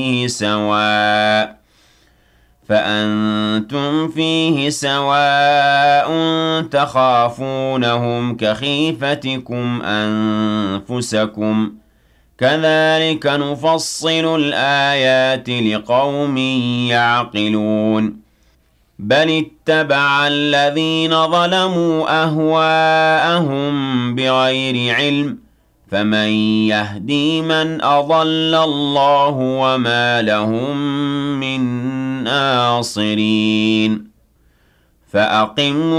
سواء فأنتم فيه سواء تخافونهم كخيفتكم أنفسكم كذلك نفصل الآيات لقوم يعقلون بل اتبع الذين ظلموا أهواءهم بغير علم فمن يهدي من أضل الله وما لهم من ناصرين فأقم